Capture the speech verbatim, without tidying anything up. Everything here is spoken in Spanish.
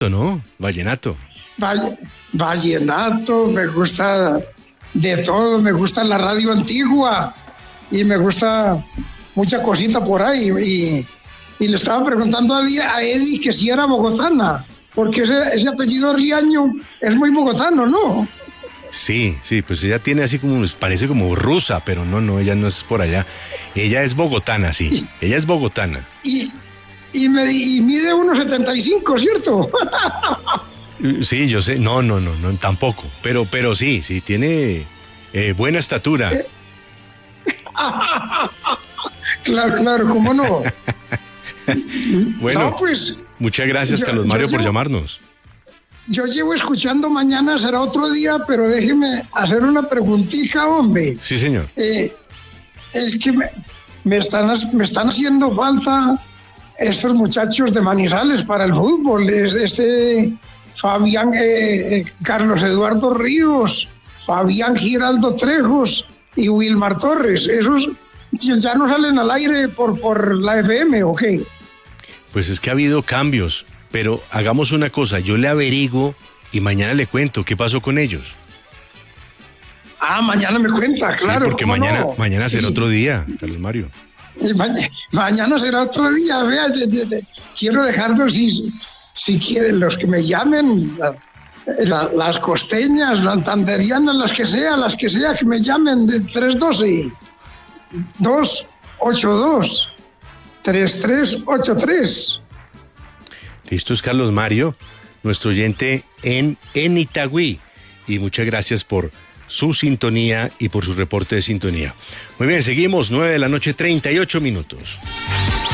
¿no? Vallenato. Valle, vallenato, me gusta de todo, me gusta la radio antigua y me gusta mucha cosita por ahí. Y, y le estaba preguntando a, a Eddie que si era bogotana, porque ese, ese apellido Riaño es muy bogotano, ¿no? Sí, sí, pues ella tiene así como, parece como rusa, pero no, no, ella no es por allá. Ella es bogotana, sí, y, ella es bogotana. Y, y, me, y mide uno setenta y cinco, ¿cierto? Sí, yo sé, no, no, no, no, tampoco, pero, pero sí, sí, tiene eh, buena estatura. Eh, claro, claro, ¿cómo no? Bueno, no, pues, muchas gracias, yo, Carlos Mario, por llevo, llamarnos. Yo llevo escuchando Mañana Será Otro Día, pero déjeme hacer una preguntita, hombre. Sí, señor. Eh, es que me, me, están, me están haciendo falta estos muchachos de Manizales para el fútbol. Este Fabián, eh, Carlos Eduardo Ríos, Fabián Giraldo Trejos y Wilmar Torres. Esos ya no salen al aire por, por la F M, ¿o qué? Pues es que ha habido cambios, pero hagamos una cosa, yo le averiguo y mañana le cuento qué pasó con ellos. Ah, mañana me cuenta, claro. Sí, porque mañana, no? mañana será sí. otro día, Carlos Mario. Ma mañana será otro día, vea, de, de, de, quiero dejarlos si, si quieren los que me llamen, la, la, las costeñas, santanderianas, las que sea, las que sea, que me llamen de tres doce, dos ocho dos, tres tres ocho tres. Listo, es Carlos Mario, nuestro oyente en, en Itagüí, y muchas gracias por su sintonía y por su reporte de sintonía. Muy bien, seguimos, nueve de la noche, treinta y ocho minutos.